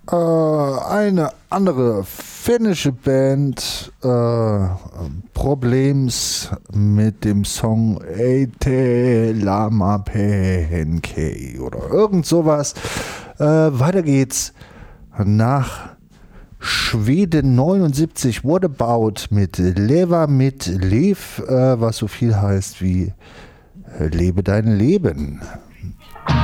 Eine andere finnische Band, Problems mit dem Song Eite Lama Penke oder irgend sowas. Weiter geht's nach Schweden 79, What About mit Leva mit Lev, was so viel heißt wie Lebe dein Leben.